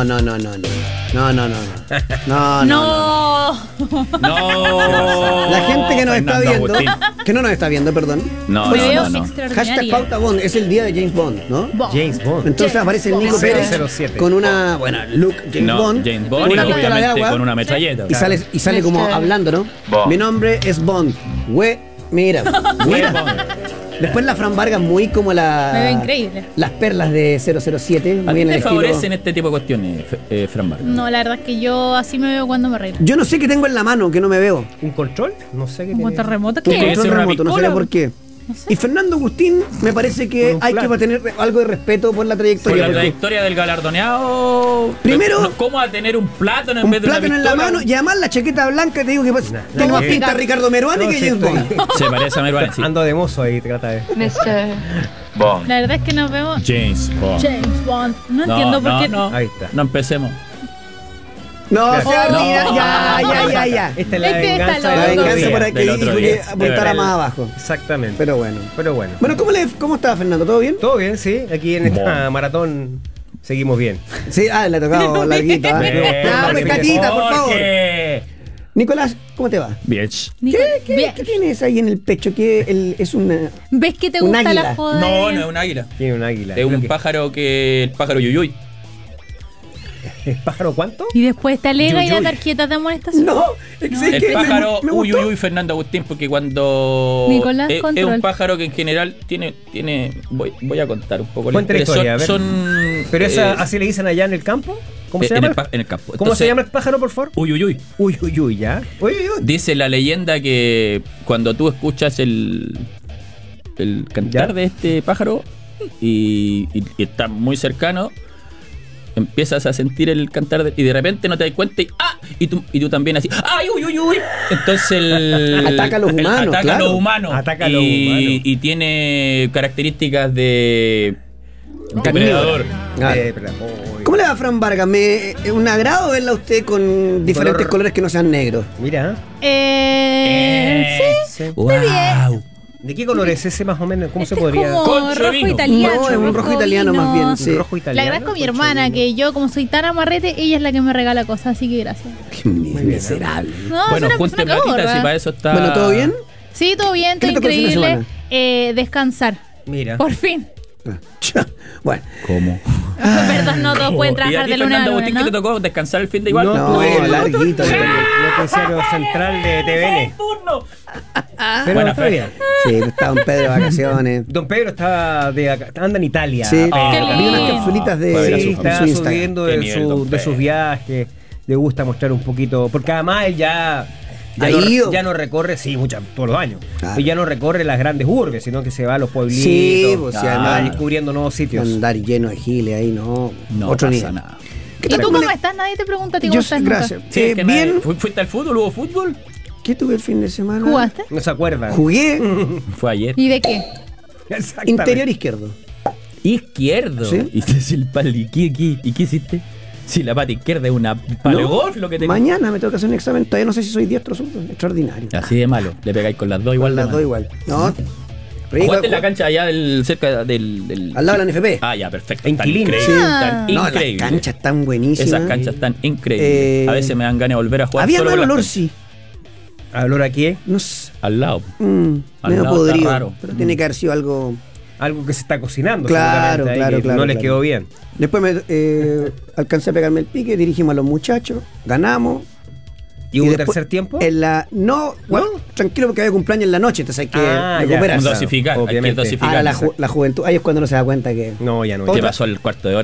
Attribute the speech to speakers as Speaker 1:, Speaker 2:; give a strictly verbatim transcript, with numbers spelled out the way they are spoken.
Speaker 1: No, no, no, no, no. No, no, no, no. No, no.
Speaker 2: No. No.
Speaker 1: La gente que nos está
Speaker 2: Fernando
Speaker 1: viendo,
Speaker 2: Agustín.
Speaker 1: que no nos está viendo, perdón.
Speaker 2: No,
Speaker 3: Me
Speaker 2: no,
Speaker 3: veo
Speaker 2: no, no.
Speaker 3: extraordinaria.
Speaker 1: Hashtag Pauta Bond, es el día de James Bond, ¿no?
Speaker 3: Bond.
Speaker 4: James Bond.
Speaker 1: Entonces
Speaker 3: James
Speaker 1: aparece el Nico
Speaker 3: Bond.
Speaker 1: Pérez
Speaker 4: cero cero siete.
Speaker 1: con una, bueno, look James
Speaker 2: No,
Speaker 1: Bond,
Speaker 2: James
Speaker 1: con
Speaker 2: Bond y
Speaker 1: una pistola de
Speaker 2: obviamente
Speaker 1: agua
Speaker 2: con una metralleta.
Speaker 1: y sale, y sale como
Speaker 3: mister
Speaker 1: hablando, ¿no?
Speaker 2: Bond.
Speaker 1: Mi nombre es Bond. We, mira, mira. Después la Fran Vargas muy como la...
Speaker 3: Me ve increíble.
Speaker 1: Las perlas de cero cero siete.
Speaker 2: ¿A
Speaker 1: Muy
Speaker 2: ti
Speaker 1: en el
Speaker 2: te
Speaker 1: estilo...
Speaker 2: favorecen este tipo de cuestiones, F- eh, Fran Vargas?
Speaker 3: No, la verdad es que yo así me veo cuando me arreglo.
Speaker 1: Yo no sé qué tengo en la mano, que no me veo.
Speaker 4: ¿Un control? No sé qué
Speaker 3: ¿Un
Speaker 4: tiene.
Speaker 3: control remoto?
Speaker 1: Un
Speaker 2: Tiene que
Speaker 3: ¿Qué?
Speaker 1: control
Speaker 2: ser una
Speaker 1: remoto, no sé
Speaker 2: pistola.
Speaker 1: por qué.
Speaker 3: No sé.
Speaker 1: Y Fernando Agustín, me parece que
Speaker 4: Con un
Speaker 1: hay
Speaker 4: plan.
Speaker 1: que tener algo de respeto por la
Speaker 2: Por
Speaker 1: trayectoria.
Speaker 2: la
Speaker 1: porque
Speaker 2: trayectoria del galardoneado.
Speaker 1: Primero-
Speaker 2: No, ¿cómo va a tener un plátano en
Speaker 1: un
Speaker 2: vez de una
Speaker 1: plátano en la
Speaker 2: pistola?
Speaker 1: mano y además la chaqueta blanca, te digo que pues,
Speaker 4: Nah,
Speaker 1: tiene
Speaker 4: nah,
Speaker 1: más
Speaker 4: nah.
Speaker 1: pinta Ricardo Meruane
Speaker 4: No,
Speaker 1: que
Speaker 4: sí,
Speaker 1: James
Speaker 4: estoy-
Speaker 1: Bond.
Speaker 2: Se parece a Meruane, sí.
Speaker 4: Ando de mozo ahí, trata de.
Speaker 5: mister
Speaker 2: Bond.
Speaker 3: La verdad es que nos vemos
Speaker 2: James Bond.
Speaker 3: James Bond. No,
Speaker 2: No,
Speaker 3: entiendo por
Speaker 2: no,
Speaker 3: qué.
Speaker 2: no.
Speaker 4: Ahí está.
Speaker 2: No empecemos.
Speaker 1: No,
Speaker 4: Ya.
Speaker 1: se retira,
Speaker 2: No.
Speaker 1: ya, ya, ya, ya.
Speaker 4: Esta es la
Speaker 3: Este está
Speaker 4: venganza
Speaker 1: La
Speaker 3: loco.
Speaker 4: del otro
Speaker 1: venganza
Speaker 4: día.
Speaker 1: por aquí
Speaker 2: Del otro
Speaker 1: dijo
Speaker 2: día.
Speaker 1: que apuntara
Speaker 2: De
Speaker 1: más
Speaker 2: verdad.
Speaker 1: abajo.
Speaker 4: Exactamente.
Speaker 1: Pero bueno.
Speaker 4: Pero bueno.
Speaker 1: Bueno, ¿cómo, le, ¿cómo está Fernando? ¿Todo bien?
Speaker 4: Todo bien, sí. Aquí en esta
Speaker 2: Bueno.
Speaker 4: maratón seguimos bien.
Speaker 1: Sí, ah, le ha tocado larguito. ¿eh?
Speaker 2: Bien,
Speaker 1: No,
Speaker 4: Jorge.
Speaker 1: pescatita, por favor.
Speaker 2: Jorge.
Speaker 1: Nicolás, ¿cómo te va?
Speaker 2: Bien.
Speaker 3: Nico,
Speaker 1: ¿Qué, qué,
Speaker 3: ve-
Speaker 1: qué tienes ahí en el pecho? ¿Qué el- es una...
Speaker 3: ¿Ves que te
Speaker 1: Un
Speaker 3: gusta
Speaker 1: águila.
Speaker 3: la joda?
Speaker 2: No, no es un águila.
Speaker 4: Tiene un águila.
Speaker 2: Es
Speaker 4: Creo
Speaker 2: un
Speaker 4: que-
Speaker 2: pájaro que. El pájaro Yuyuy.
Speaker 4: ¿Es pájaro cuánto?
Speaker 3: Y después te alega y da
Speaker 4: Yuyuy.
Speaker 3: tarjetas de amonestación.
Speaker 1: No, es que, ¿sabes
Speaker 2: El
Speaker 1: qué? Me-
Speaker 2: pájaro
Speaker 1: me, gustó.
Speaker 2: Uyuyuy Fernando Agustín, porque cuando.
Speaker 3: Nicolás,
Speaker 2: es, es
Speaker 3: control.
Speaker 2: un pájaro que en general tiene. tiene voy, voy a contar un poco
Speaker 4: Cuenta la historia, a ver.
Speaker 2: Son. son,
Speaker 4: ¿Pero esa,
Speaker 2: eh,
Speaker 4: así le dicen allá en el campo? ¿Cómo
Speaker 2: eh,
Speaker 4: se
Speaker 2: en
Speaker 4: llama?
Speaker 2: el, pa- en el campo.
Speaker 4: ¿Cómo
Speaker 2: Entonces,
Speaker 4: se llama el pájaro, por favor?
Speaker 2: Uyuyuy.
Speaker 4: Uy, uy, uy, ya. Uy, uy, uy.
Speaker 2: Dice la leyenda que cuando tú escuchas el. el cantar
Speaker 4: ¿Ya?
Speaker 2: de este pájaro y, y- y está muy cercano, empiezas a sentir el cantar de- y de repente no te das cuenta y ¡ah! Y tú, y tú también así ¡ay, uy, uy, uy! Entonces el,
Speaker 1: Ataca a los
Speaker 2: el-
Speaker 1: humanos,
Speaker 2: ataca
Speaker 1: claro.
Speaker 2: a los humanos.
Speaker 4: Ataca a
Speaker 2: y,
Speaker 4: los humanos.
Speaker 2: y tiene características de depredador.
Speaker 1: Ah.
Speaker 4: Eh, pero- uy.
Speaker 1: ¿Cómo le va a Fran Vargas? Me, es un agrado verla a usted con diferentes
Speaker 4: Color-
Speaker 1: colores que no sean negros.
Speaker 4: Mira.
Speaker 3: Eh, sí.
Speaker 4: Sí.
Speaker 2: ¡Wow!
Speaker 4: ¿De qué color es ese más o menos? ¿Cómo
Speaker 3: Este
Speaker 4: se
Speaker 3: es
Speaker 4: podría...?
Speaker 3: como
Speaker 2: Concho
Speaker 3: rojo
Speaker 2: vino.
Speaker 3: italiano.
Speaker 1: No, es un rojo italiano más bien,
Speaker 3: vino.
Speaker 1: sí.
Speaker 4: Un rojo
Speaker 3: La
Speaker 4: italiano.
Speaker 3: agradezco a mi
Speaker 4: concha
Speaker 3: hermana,
Speaker 4: vino.
Speaker 3: que yo como soy tan amarrete, ella es la que me regala cosas, así que gracias.
Speaker 1: Qué
Speaker 4: bien,
Speaker 1: miserable.
Speaker 3: No,
Speaker 2: Bueno,
Speaker 3: es una
Speaker 2: junte
Speaker 3: persona que
Speaker 2: platita
Speaker 3: ahorra.
Speaker 2: si para eso está.
Speaker 1: Bueno, ¿todo bien?
Speaker 3: Sí, todo bien,
Speaker 1: ¿Qué
Speaker 3: todo
Speaker 1: le tocó el fin de
Speaker 3: increíble.
Speaker 1: semana?
Speaker 3: Eh, descansar.
Speaker 4: Mira.
Speaker 3: Por fin.
Speaker 1: Ah, bueno,
Speaker 2: ¿Cómo?
Speaker 3: Perdón, no todos pueden
Speaker 2: ¿Y a
Speaker 3: trabajar
Speaker 2: ti,
Speaker 3: de lunes a
Speaker 2: Fernando
Speaker 3: lunes,
Speaker 2: Agustín, qué te
Speaker 3: ¿no?
Speaker 2: tocó? ¿Descansar el fin de igual?
Speaker 4: No,
Speaker 1: no,
Speaker 4: tuve el-
Speaker 1: larguito.
Speaker 4: Noticiero central de T V N.
Speaker 2: turno!
Speaker 4: Pero
Speaker 2: Buena
Speaker 4: está
Speaker 2: fe.
Speaker 4: bien.
Speaker 1: Sí, estaba en Pedro de vacaciones.
Speaker 4: Don Pedro está de acá- anda en Italia.
Speaker 1: Sí,
Speaker 4: apenas.
Speaker 1: vi unas
Speaker 3: lindo.
Speaker 1: capsulitas de,
Speaker 2: Fue a ver a
Speaker 4: Sí,
Speaker 2: su-
Speaker 1: en
Speaker 4: está
Speaker 1: su Instagram.
Speaker 4: subiendo
Speaker 2: Qué
Speaker 4: de,
Speaker 2: nivel,
Speaker 4: su-
Speaker 2: don
Speaker 4: de sus
Speaker 2: Pedro.
Speaker 4: viajes. Le gusta mostrar un poquito. Porque además él ya. Ya
Speaker 1: ¿Ha
Speaker 4: no,
Speaker 1: ido?
Speaker 4: ya no recorre, sí, muchas, todos los años.
Speaker 1: Claro.
Speaker 4: Y ya no recorre las grandes urbes, sino que se va a los pueblitos.
Speaker 1: Sí, pues, sí,
Speaker 4: va
Speaker 1: además-
Speaker 4: descubriendo nuevos sitios.
Speaker 1: Andar lleno de giles ahí, no.
Speaker 2: No
Speaker 1: Otro
Speaker 2: pasa
Speaker 1: nivel.
Speaker 2: nada.
Speaker 1: ¿Qué
Speaker 3: ¿Y
Speaker 1: tal?
Speaker 3: tú
Speaker 1: ¿Cómo
Speaker 3: cómo
Speaker 1: le-
Speaker 3: estás? Nadie te pregunta a ti
Speaker 1: Yo,
Speaker 3: cómo estás.
Speaker 1: gracias.
Speaker 2: Sí,
Speaker 1: Eh,
Speaker 2: es que
Speaker 1: bien.
Speaker 2: nadie- ¿Fu- ¿Fuiste al fútbol? ¿Hubo fútbol?
Speaker 1: ¿Qué tuve el fin de semana?
Speaker 3: nunca. ¿Jugaste?
Speaker 4: No se acuerda.
Speaker 1: Jugué
Speaker 2: Fue ayer.
Speaker 3: ¿Y de qué?
Speaker 4: Exactamente.
Speaker 1: interior izquierdo.
Speaker 2: Izquierdo.
Speaker 1: ¿Sí?
Speaker 2: ¿Y ese es el palo? ¿Y qué, qué- ¿Y qué hiciste? Si la pata izquierda es una palo de
Speaker 1: No,
Speaker 2: golf, lo que te.
Speaker 1: Mañana me tengo que hacer un examen. Todavía no sé si soy diestro o zurdo. Extraordinario.
Speaker 2: Así de malo. Le pegáis con las dos igual.
Speaker 1: Las
Speaker 2: de
Speaker 1: dos
Speaker 2: malo.
Speaker 1: igual. No. rico.
Speaker 2: ¿Jugaste en la cancha allá del, cerca del, del-
Speaker 1: Al lado de la N F P.
Speaker 2: Ah, ya, perfecto.
Speaker 4: En
Speaker 2: Tan
Speaker 4: Quilín.
Speaker 2: increíble.
Speaker 1: Sí.
Speaker 2: Tan
Speaker 1: No, las
Speaker 2: increíble.
Speaker 1: canchas están buenísimas.
Speaker 2: Esas canchas están increíbles.
Speaker 1: Eh,
Speaker 2: A veces me dan ganas de volver a jugar.
Speaker 1: Había
Speaker 2: solo
Speaker 1: mal
Speaker 2: con las
Speaker 1: olor,
Speaker 2: canchas.
Speaker 1: sí.
Speaker 4: ¿Hablar aquí?
Speaker 1: No sé.
Speaker 2: Al lado.
Speaker 1: Mm,
Speaker 2: Al
Speaker 1: medio
Speaker 2: lado está
Speaker 1: podrido.
Speaker 2: raro.
Speaker 1: Pero tiene que haber sido algo.
Speaker 4: Algo que se está cocinando.
Speaker 1: Claro,
Speaker 4: seguramente, ahí,
Speaker 1: claro,
Speaker 4: que
Speaker 1: claro,
Speaker 4: No les
Speaker 1: claro.
Speaker 4: quedó bien.
Speaker 1: Después me eh, alcancé a pegarme el pique, dirigimos a los muchachos, ganamos.
Speaker 4: ¿Y hubo
Speaker 1: después,
Speaker 4: tercer tiempo?
Speaker 1: En la, no, bueno, tranquilo porque había cumpleaños en la noche, entonces hay que
Speaker 4: Ah, ya.
Speaker 1: recuperarse.
Speaker 2: Dosificar, hay que
Speaker 4: Obviamente.
Speaker 2: dosificar.
Speaker 1: Ahora la, ju- la juventud, ahí es cuando uno se da cuenta que
Speaker 4: No, ya no.
Speaker 2: ¿Qué
Speaker 4: ya.
Speaker 2: pasó el cuarto de hora?